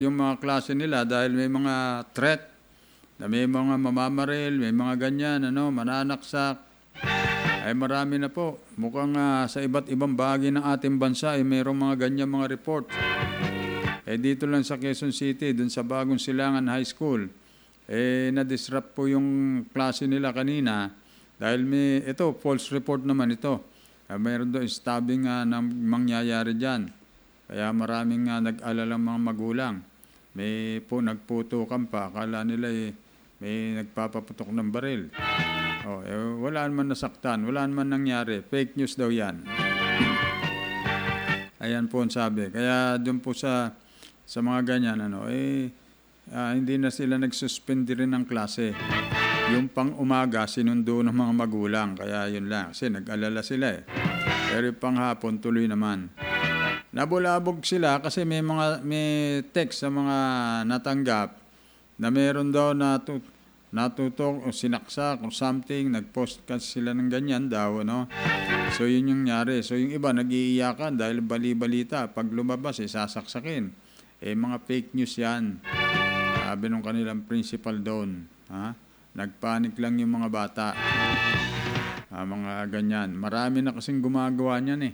yung mga klase nila dahil may mga threat na may mga mamamaril, may mga ganyan, mananaksak. Ay marami na po. Mukhang sa iba't ibang bahagi ng ating bansa ay mayroong mga ganyan mga report. Dito lang sa Quezon City, dun sa Bagong Silangan High School, na-disrupt po yung klase nila kanina dahil ito, false report naman ito. Mayroon doon stabbing na mangyayari dyan. Kaya maraming nag-alala mga magulang. May po nagputukan pa, akala nila may nagpapaputok ng baril. Wala naman nasaktan, wala naman nangyari. Fake news daw yan. Ayan po ang sabi. Kaya doon po sa mga ganyan, hindi na sila nagsuspend rin ng klase. Yung pang umaga, sinundo ng mga magulang. Kaya yun lang. Kasi nag-alala sila eh. Pero pang hapon, tuloy naman. Nabulabog sila kasi may text sa mga natanggap na meron daw natutok o sinaksak o something, nag-post kasi sila ng ganyan daw, So yun yung nangyari. So yung iba nag-iiyakan dahil bali-balita. Pag lumabas, sasaksakin. Mga fake news yan. Sabi nung kanilang principal doon. Nagpanik lang yung mga bata. Mga ganyan. Marami na kasing gumagawa niyan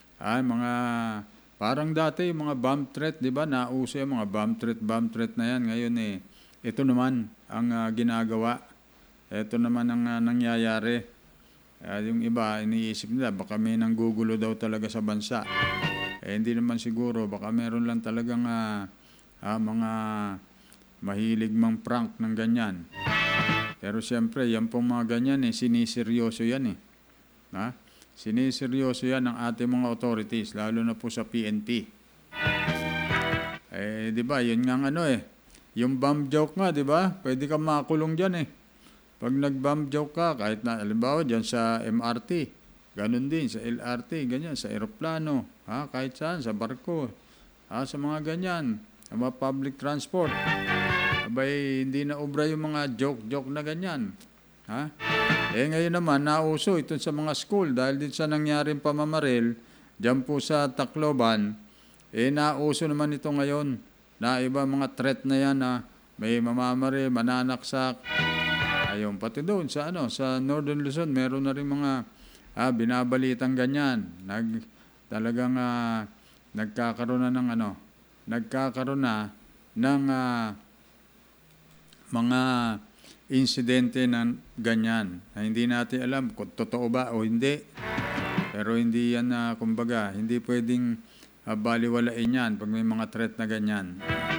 parang dati yung mga bomb threat, di ba? Nauso yung mga bomb threat na yan. Ngayon ito naman ang ginagawa. Ito naman ang nangyayari. Yung iba, iniisip nila, baka may nanggugulo daw talaga sa bansa. Hindi naman siguro, baka meron lang talagang mga mahilig mang prank ng ganyan. Pero siyempre, yan pong mga ganyan, siniseryoso yan Siniseryoso yan ng ating mga authorities, lalo na po sa PNP. Di ba, yun nga yung bomb joke nga, di ba? Pwede kang makulong dyan Pag nag-bomb joke ka, kahit na, alimbawa, dyan sa MRT, ganun din, sa LRT, ganyan, sa aeroplano, kahit saan, sa barko, sa mga ganyan, sa mga public transport. Abay, hindi na obra yung mga joke na ganyan. Ngayon naman, nauso ito sa mga school dahil din sa nangyaring pamamaril, dyan po sa Tacloban, nauso naman ito ngayon na iba mga threat na yan na may mamamaril, mananaksak. Ayun, pati doon sa Northern Luzon, meron na rin mga binabalitang ganyan. Talagang nagkakaroon na ng mga insidente na ganyan na hindi natin alam kung totoo ba o hindi. Pero hindi yan kumbaga, hindi pwedeng baliwalain yan pag may mga threat na ganyan.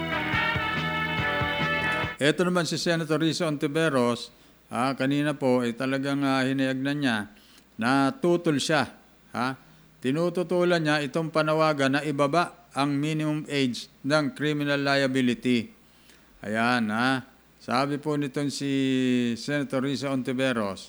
Ito naman si Senator Risa Hontiveros, kanina po talagang hinayag na niya na tutol siya. Tinututulan niya itong panawagan na ibaba ang minimum age ng criminal liability. Ayan, sabi po nitong si Senator Risa Hontiveros,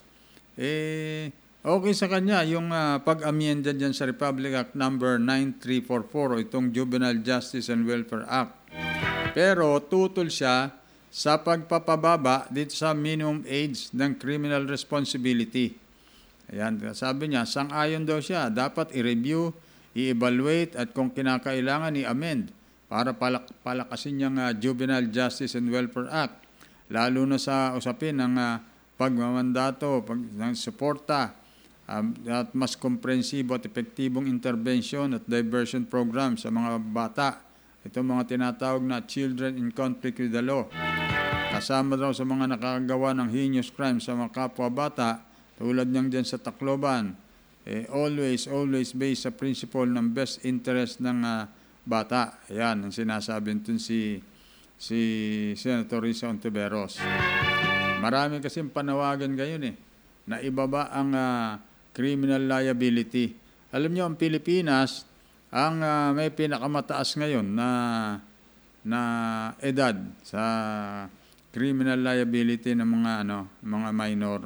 okay sa kanya yung pag-amyenda dyan sa Republic Act number 9344 o itong Juvenile Justice and Welfare Act. Pero tutol siya sa pagpapababa dito sa minimum age ng criminal responsibility. Ayan, sabi niya, sang-ayon daw siya, dapat i-review, i-evaluate at kung kinakailangan i-amend para palakasin niyang Juvenile Justice and Welfare Act. Lalo na sa usapin ng pagmamandato, ng suporta, at mas komprehensibo at epektibong intervention at diversion program sa mga bata. Ito mga tinatawag na children in conflict with the law. Kasama daw sa mga nakagawa ng heinous crimes sa mga kapwa bata, tulad niyang dyan sa Tacloban, always based sa principle ng best interest ng bata. Ayan ang sinasabi nito si Senator Risa Hontiveros. Marami kasing panawagan ngayon na ibaba ang criminal liability. Alam niyo, ang Pilipinas, ang may pinakamataas ngayon na edad sa criminal liability ng mga minor.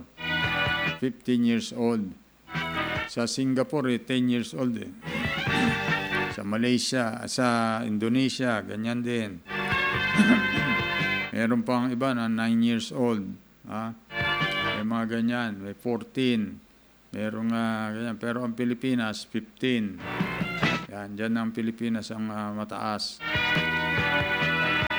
15 years old. Sa Singapore, 10 years old. Sa Malaysia, sa Indonesia, ganyan din. Meron pang iba na 9 years old. May mga ganyan. May 14. Meron ganyan. Pero ang Pilipinas, 15. Yan, dyan ang Pilipinas ang mataas.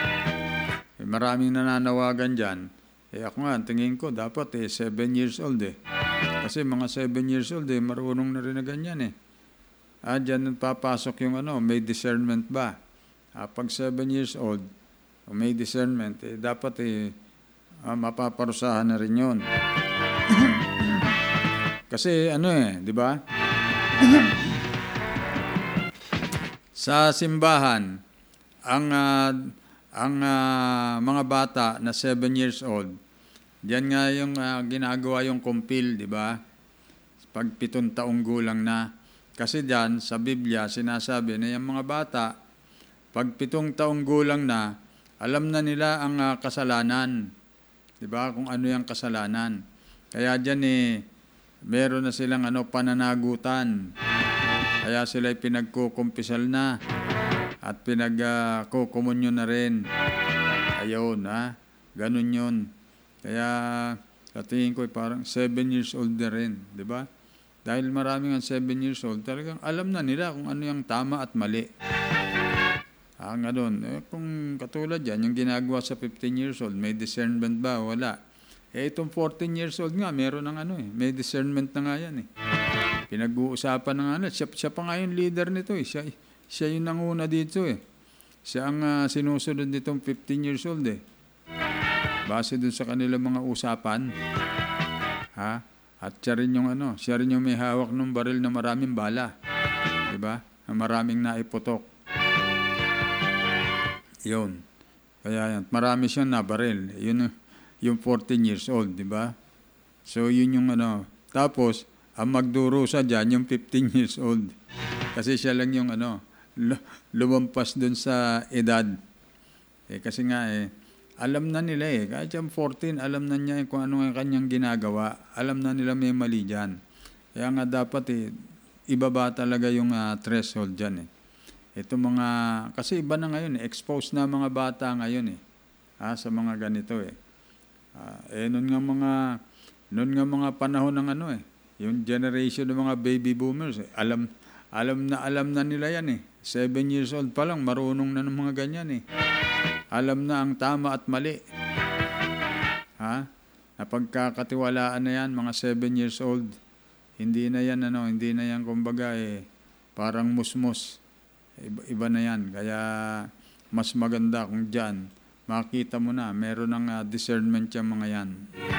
maraming nananawagan dyan. Ako nga, tingin ko, dapat 7 years old Kasi mga 7 years old marunong na rin na ganyan Dyan papasok yung may discernment ba? Pag 7 years old, may discernment, dapat mapaparusahan na rin yun. Kasi di ba? Sa simbahan, ang mga bata na 7 years old, diyan nga yung ginagawa yung kumpil, di ba? Pag 7 taong gulang na. Kasi diyan sa Biblia sinasabi na yung mga bata, pag 7 taong gulang na, alam na nila ang kasalanan. Di ba? Kung ano yung kasalanan. Kaya diyan meron na silang pananagutan. Kaya sila pinagkukumpisal na at pinagkukumunyo na rin. Ayun, ganun yun. Kaya sa tingin ko parang 7 years old na rin, di ba? Dahil maraming 7 years old, talagang alam na nila kung ano yung tama at mali. Ganun. Kung katulad yan, yung ginagawa sa 15 years old, may discernment ba? Wala. Itong 14 years old nga, meron ng may discernment na nga yan Pinag-uusapan na nga siya pa nga yung leader nito Siya yung nanguna dito Siya ang sinusunod nitong 15 years old Base dun sa kanilang mga usapan. At siya rin yung may hawak ng baril na maraming bala. Diba? Na maraming naiputok. Yun. Kaya yan. Marami siyang nabaril. Yun yung 14 years old, diba? So yun yung Tapos, ang magdurusa dyan, yung 15 years old. Kasi siya lang yung lumampas dun sa edad. Kasi nga alam na nila kahit yung 14, alam na niya kung ano ang kanyang ginagawa. Alam na nila may mali dyan. Kaya nga dapat ibaba talaga yung threshold dyan Ito kasi iba na ngayon exposed na mga bata ngayon sa mga ganito noon nga mga panahon ng yung generation ng mga baby boomers, alam na nila yan 7 years old pa lang, marunong na ng mga ganyan Alam na ang tama at mali. Napagkakatiwalaan na yan, mga 7 years old. Hindi na yan kumbaga parang musmos. Iba na yan. Kaya mas maganda kung dyan, makita mo na, meron ng discernment yung mga yan.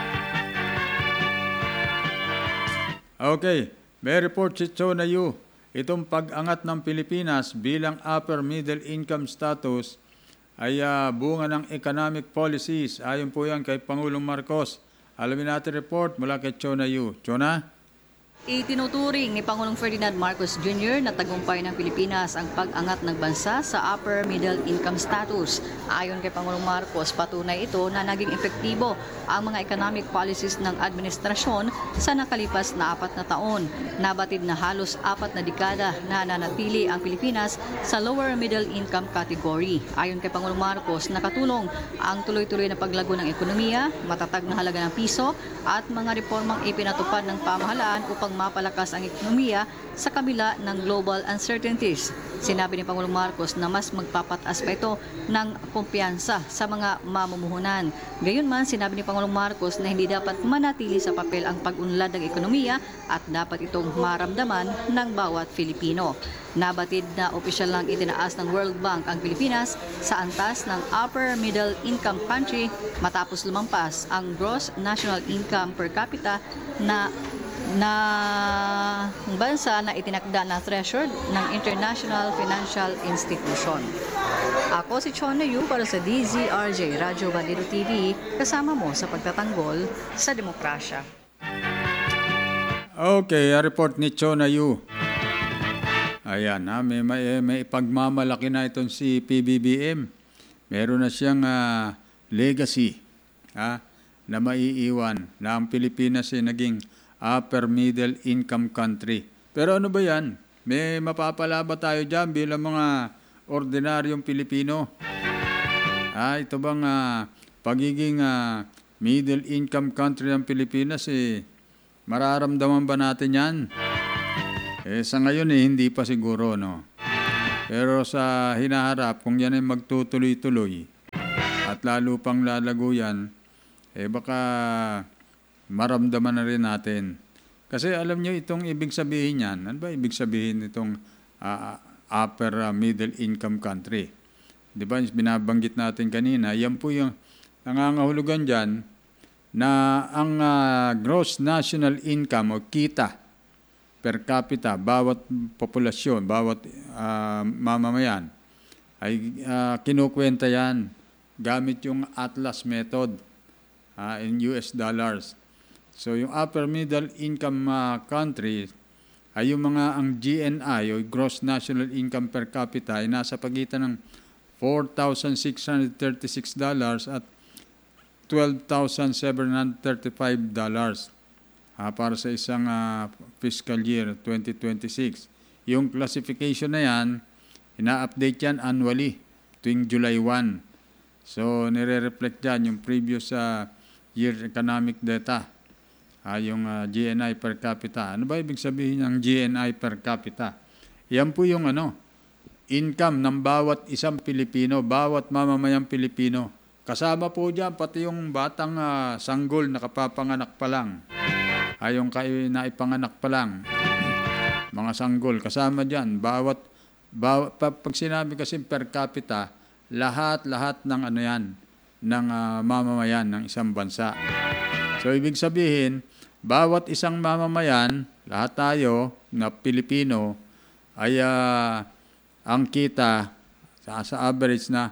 Okay, may report si Chona Yu. Itong pag-angat ng Pilipinas bilang upper middle income status ay bunga ng economic policies. Ayon po yan kay Pangulong Marcos. Alamin natin report mula kay Chona Yu. Chona? Itinuturing ni Pangulong Ferdinand Marcos Jr. na tagumpay ng Pilipinas ang pag-angat ng bansa sa upper middle income status. Ayon kay Pangulong Marcos, patunay ito na naging epektibo ang mga economic policies ng administrasyon sa nakalipas na 4 na taon. Nabatid na halos 4 na dekada na nanatili ang Pilipinas sa lower middle income category. Ayon kay Pangulong Marcos, nakatulong ang tuloy-tuloy na paglago ng ekonomiya, matatag na halaga ng piso at mga reformang ipinatupad ng pamahalaan upang mapalakas ang ekonomiya sa kabila ng global uncertainties. Sinabi ni Pangulong Marcos na mas magpapataas pa ito ng kumpiyansa sa mga mamumuhunan. Gayunman, sinabi ni Pangulong Marcos na hindi dapat manatili sa papel ang pag-unlad ng ekonomiya at dapat itong maramdaman ng bawat Filipino. Nabatid na opisyal lang itinaas ng World Bank ang Pilipinas sa antas ng upper middle income country matapos lumampas ang gross national income per capita na bansa na itinakda na threshold ng International Financial Institution. Ako si Chona Yu para sa DZRJ Radyo Bandido TV, kasama mo sa pagtatanggol sa demokrasya. Okay, report ni Chona Yu. Ayan, may pagmamalaki na itong si PBBM. Meron na siyang legacy na maiiwan na ang Pilipinas ay naging upper middle income country. Pero ano ba yan? May mapapala ba tayo dyan bilang mga ordinaryong Pilipino? Ito bang pagiging middle income country ng Pilipinas, mararamdaman ba natin yan? Sa ngayon hindi pa siguro, no? Pero sa hinaharap, kung yan ay magtutuloy-tuloy, at lalo pang lalago yan, baka maramdaman na rin natin. Kasi alam nyo itong ibig sabihin yan, ano ba ibig sabihin itong upper middle income country? Di ba, binabanggit natin kanina, yan po yung nangangahulugan dyan na ang gross national income o kita per capita, bawat populasyon, bawat mamamayan, ay kinukwenta yan gamit yung Atlas method in US dollars. So yung upper middle income country ay yung mga ang GNI o gross national income per capita ay nasa pagitan ng $4,636 at $12,735 para sa isang fiscal year 2026. Yung classification na yan, ina-update yan annually tuwing July 1. So nire-reflect dyan yung previous year economic data, yung GNI per capita. Ano ba ibig sabihin ng GNI per capita? Yan po yung income ng bawat isang Pilipino, bawat mamamayang Pilipino. Kasama po dyan pati yung batang sanggol na kapapanganak pa lang. Yung naipanganak pa lang. Mga sanggol, kasama dyan. Pag sinabi kasi per capita, lahat ng ng mamamayan ng isang bansa. So, ibig sabihin, bawat isang mamamayan, lahat tayo na Pilipino, ay ang kita sa average na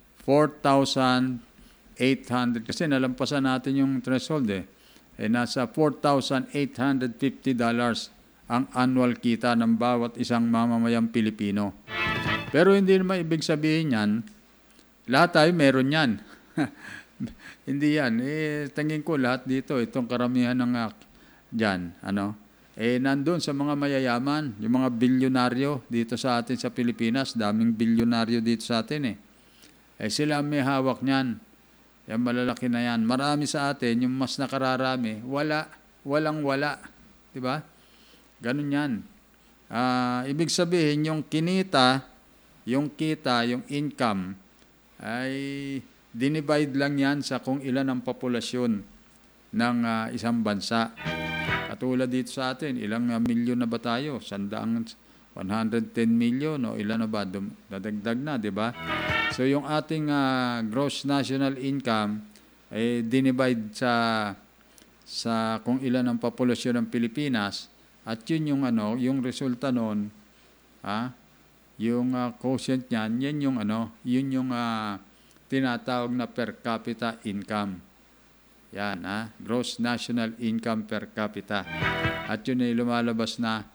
4,800. Kasi nalampasan natin yung threshold nasa $4,850 ang annual kita ng bawat isang mamamayang Pilipino. Pero hindi naman ibig sabihin yan, lahat tayo meron yan. Hindi yan. Tingin ko lahat dito, itong karamihan ng dyan, nandun sa mga mayayaman, yung mga bilyonaryo dito sa atin sa Pilipinas, daming bilyonaryo dito sa atin sila may hawak niyan. Yan malalaki na yan. Marami sa atin, yung mas nakararami, walang-wala. Diba? Ganun yan. Ibig sabihin, yung kita, yung income, ay dinivide lang yan sa kung ilan ang populasyon ng isang bansa. Katulad dito sa atin, ilang milyon na ba tayo? 110 million o ilan na ba? Dadagdag na, di ba? So yung ating gross national income ay dinivide sa kung ilan ang populasyon ng Pilipinas at yun yung yung resulta noon, yung quotient niyan, yun yung tinatawag na per capita income. Yan, gross national income per capita. At yun ay lumalabas na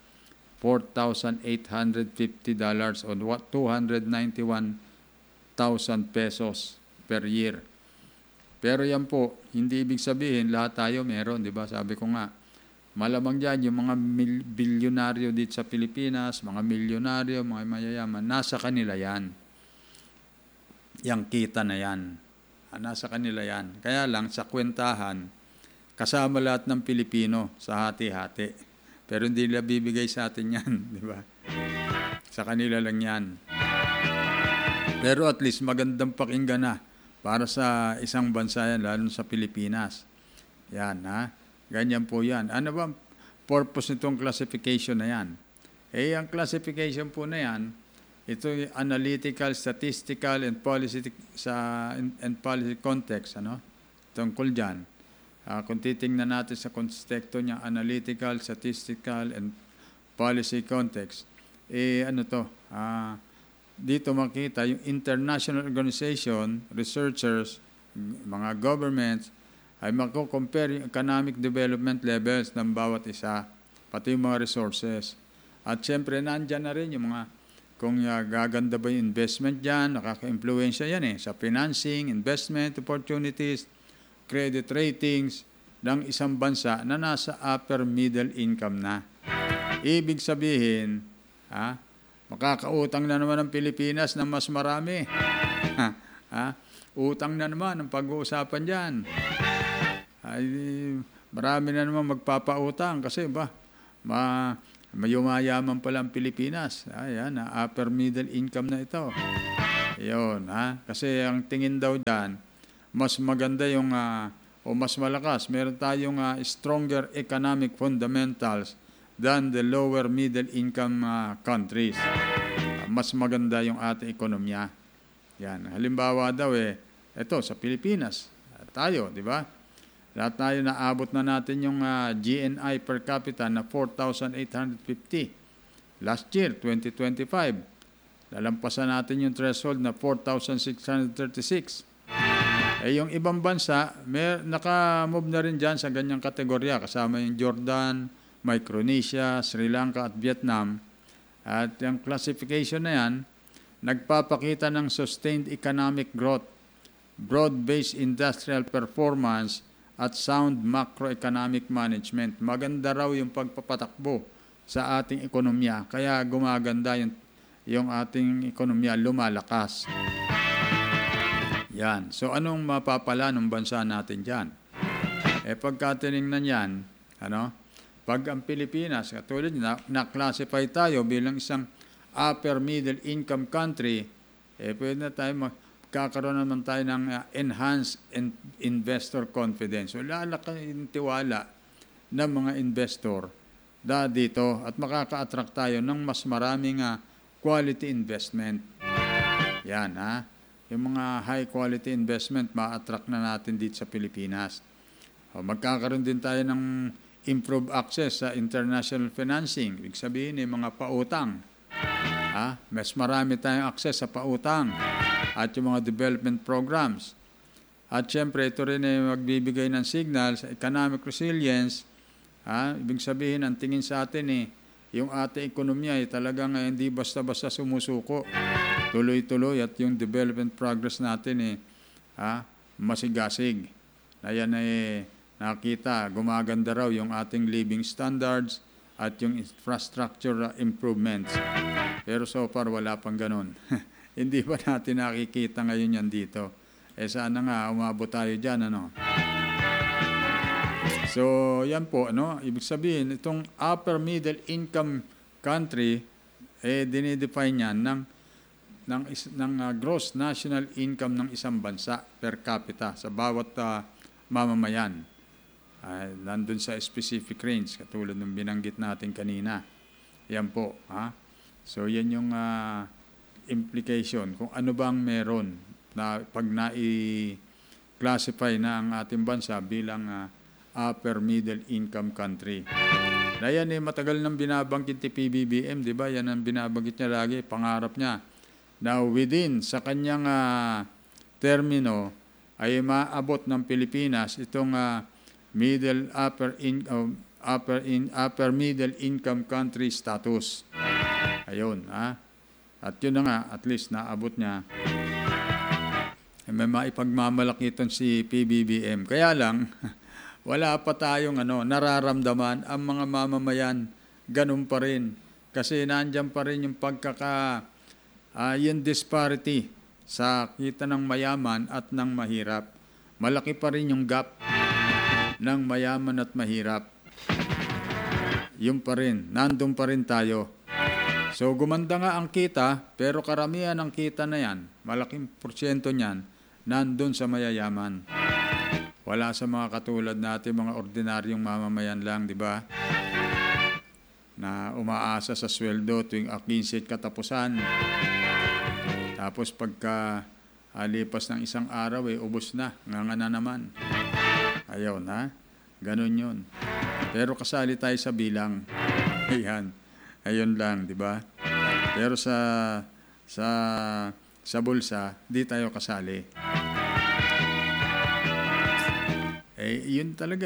$4,850 o 291,000 pesos per year. Pero yan po, hindi ibig sabihin lahat tayo meron, di ba? Sabi ko nga, malamang dyan yung mga bilyonaryo dito sa Pilipinas, mga milyonaryo, mga mayayaman, nasa kanila yan. Yang kita na yan. Nasa kanila yan. Kaya lang sa kwentahan, kasama lahat ng Pilipino sa hati-hati. Pero hindi nila bibigay sa atin yan, di ba? Sa kanila lang yan. Pero at least magandang pakinggan na para sa isang bansa yan, lalo sa Pilipinas. Yan, ganyan po yan. Ano ba ang purpose nitong classification na yan? Ang classification po na yan, ito yung analytical, statistical, and policy context, tungkol dyan. Kung titingnan natin sa konteksto niya, analytical, statistical, and policy context, dito makita yung international organization, researchers, mga governments, ay mako-compare yung economic development levels ng bawat isa, pati yung mga resources. At syempre, nandyan na rin yung mga, kung gaganda ba yung investment dyan, nakaka-influensya yan sa financing, investment opportunities, credit ratings ng isang bansa na nasa upper middle income na. Ibig sabihin, makakautang na naman ang Pilipinas ng mas marami. Utang na naman ang pag-uusapan dyan. Marami na naman magpapautang kasi mayumayaman pala ang Pilipinas. Upper middle income na ito. Ayun, kasi ang tingin daw dyan, mas maganda yung o mas malakas, meron tayong stronger economic fundamentals than the lower middle income countries. Mas maganda yung ating ekonomiya. Yan. Halimbawa daw ito sa Pilipinas, tayo, di ba? Lahat tayo naabot na natin yung GNI per capita na 4,850. Last year, 2025, lalampasan natin yung threshold na 4,636. Yung ibang bansa, naka-move na rin dyan sa ganyang kategorya. Kasama yung Jordan, Micronesia, Sri Lanka at Vietnam. At yung classification na yan, nagpapakita ng sustained economic growth, broad-based industrial performance, at sound macroeconomic management. Maganda raw yung pagpapatakbo sa ating ekonomiya. Kaya gumaganda yung ating ekonomiya, lumalakas. Yan. So, anong mapapala ng bansa natin dyan? Pagka tinignan yan, pag ang Pilipinas, katulad na-classify tayo bilang isang upper middle income country, pwede na tayo magkakaroon naman tayo ng enhanced investor confidence. So, lalaki yung tiwala ng mga investor dito at makaka-attract tayo ng mas maraming quality investment. Yan, yung mga high-quality investment, ma-attract na natin dito sa Pilipinas. Magkakaroon din tayo ng improved access sa international financing. Ibig sabihin, yung mga pautang. Mas marami tayong access sa pautang at yung mga development programs. At syempre, ito rin ay magbibigay ng signal sa economic resilience. Ibig sabihin, ang tingin sa atin yung ating ekonomiya ay talagang hindi basta-basta sumusuko. Tuloy-tuloy at yung development progress natin masigasig. Ayan nakita, gumaganda raw yung ating living standards at yung infrastructure improvements. Pero so far, wala pang ganun. Hindi pa natin nakikita ngayon yan dito. Sana nga, umabot tayo dyan, So, yan po, Ibig sabihin, itong upper middle income country, dinidefine yan ng gross national income ng isang bansa per capita sa bawat mamamayan. Nandun sa specific range, katulad ng binanggit natin kanina. Yan po. So, yan yung implication kung ano bang meron na pag na-classify na ang ating bansa bilang upper middle income country. Na yan matagal nang binabanggit ni PBBM, di ba? Yan ang binabanggit niya lagi, pangarap niya. Now, within sa kanyang termino ay maabot ng Pilipinas itong upper middle income country status. Ayun, At yun na nga, at least naabot niya. May maipagmamalaki itong si PBBM. Kaya lang, wala pa tayong nararamdaman ang mga mamamayan, ganun pa rin. Kasi nandyan pa rin yung yung disparity sa kita ng mayaman at ng mahirap. Malaki pa rin yung gap ng mayaman at mahirap. Yun pa rin, nandun pa rin tayo. So gumanda nga ang kita, pero karamihan ng kita na yan, malaking porsyento niyan, nandun sa mayayaman. Wala sa mga katulad natin, mga ordinaryong mamamayan lang, di ba? Na umaasa sa sweldo tuwing 15 katapusan. Tapos pagka lipas ng isang araw, ubos na, nganga na naman. Ayaw na, ganun yun. Pero kasali tayo sa bilang. Ayan, ayun lang, di ba? Pero sa bulsa, di tayo kasali. Yun talaga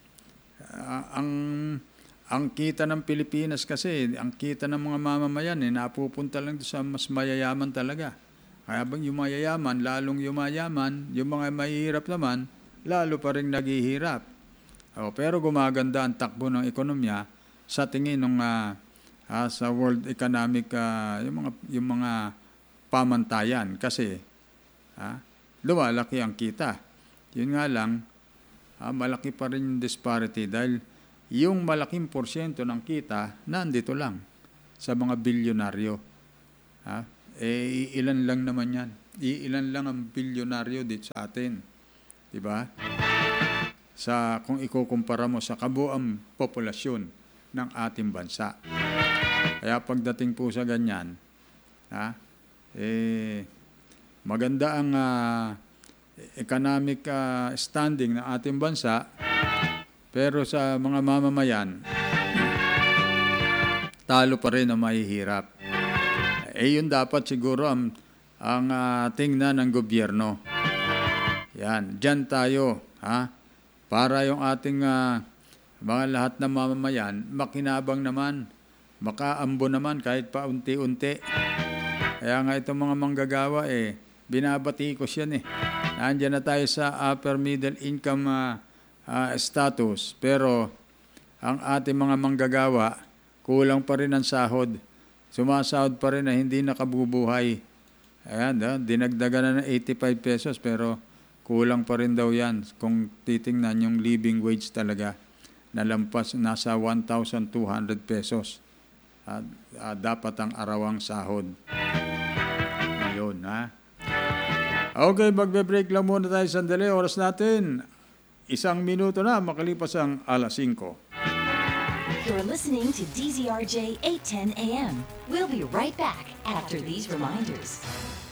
ang kita ng Pilipinas kasi, ang kita ng mga mamamayan, napupunta lang sa mas mayayaman talaga. Kaya bang yung mayayaman, lalong yumayaman, yung mga mahihirap naman, lalo pa rin naghihirap. Pero gumaganda ang takbo ng ekonomiya sa tingin ng sa World Economic, yung mga pamantayan. Kasi lumalaki ang kita. Yun nga lang, malaki pa rin yung disparity dahil yung malaking porsyento ng kita nandito lang sa mga bilyonaryo. Ilan lang naman yan. Ilan lang ang bilyonaryo dito sa atin. 'di ba? Sa kung ikukumpara mo sa kabuuang populasyon ng ating bansa. Kaya pagdating po sa ganyan, maganda ang economic standing ng ating bansa, pero sa mga mamamayan, talo pa rin ang mahihirap. Yun dapat siguro ang tingnan ng gobyerno. Yan, dyan tayo, para yung ating mga lahat ng mamamayan, makinabang naman, makaambo naman kahit pa unti-unti. Kaya nga itong mga manggagawa, binabatikos yan . Nandiyan na tayo sa upper middle income status, pero ang ating mga manggagawa, kulang pa rin ang sahod. Sumasahod pa rin na hindi nakabubuhay. Ayan, dinagdagan na ng 85 pesos, pero kulang pa rin daw yan kung titingnan yung living wage talaga na lampas, nasa 1,200 pesos. Dapat ang arawang sahod. Ayun, Okay, magbe-break lang muna tayo sandali. Oras natin, 1 minuto na, makalipas ang 5:00. You're listening to DZRJ 810 AM. We'll be right back after these reminders.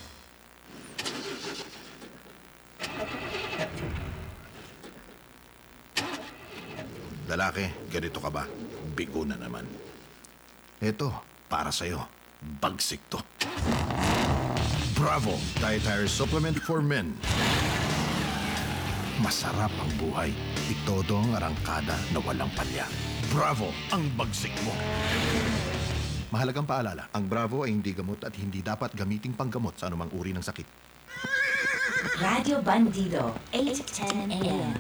Lalaki, ganito ka ba? Bigo na naman. Ito, para sa'yo. Bagsik to. Bravo! Dietary Supplement for Men. Masarap ang buhay. Itodo ang arangkada na walang palya. Bravo! Ang bagsik mo. Mahalagang paalala, ang Bravo ay hindi gamot at hindi dapat gamiting panggamot sa anumang uri ng sakit. Radio Bandido, 810 AM.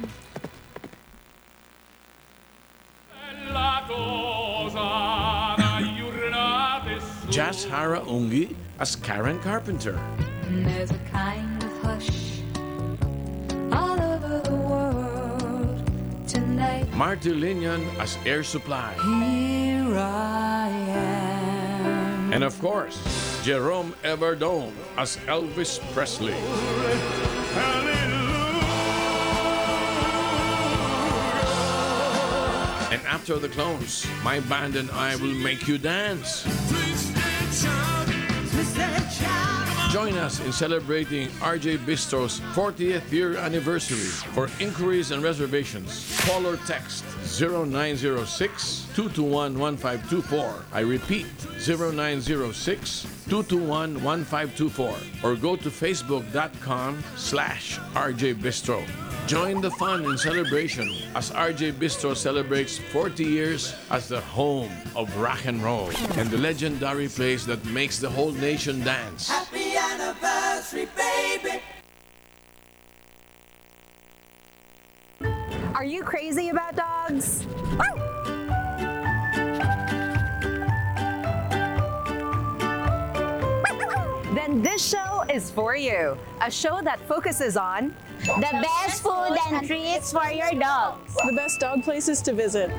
Jazz Hara Ungi as Karen Carpenter. There's a kind of hush all over the world tonight. Marty Linian as Air Supply. Here I am. And of course, Jerome Everdome as Elvis Presley. And after the close, my band and I will make you dance. Join us in celebrating RJ Bistro's 40th year anniversary. For inquiries and reservations, call or text 0906-221-1524. I repeat, 0906-221-1524. Or go to facebook.com/RJ Bistro. Join the fun and celebration as RJ Bistro celebrates 40 years as the home of rock and roll and the legendary place that makes the whole nation dance. Happy anniversary, baby. Are you crazy about dogs? Then this show is for you. A show that focuses on the best food and treats for your dogs. The best dog places to visit.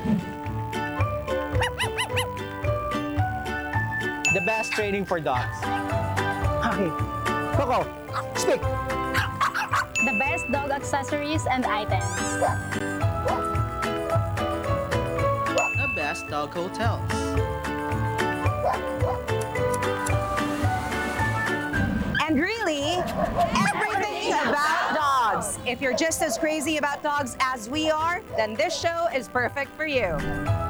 The best training for dogs. Okay. Coco, speak. The best dog accessories and items. The best dog hotels. And really, everything about dogs. If you're just as crazy about dogs as we are, then this show is perfect for you.